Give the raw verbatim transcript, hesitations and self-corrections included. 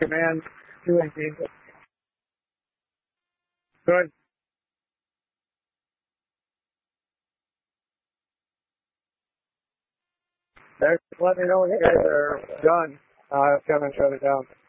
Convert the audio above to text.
Command two eighteen. Good. There, let me know when you guys are done. Uh, Kevin shut it down.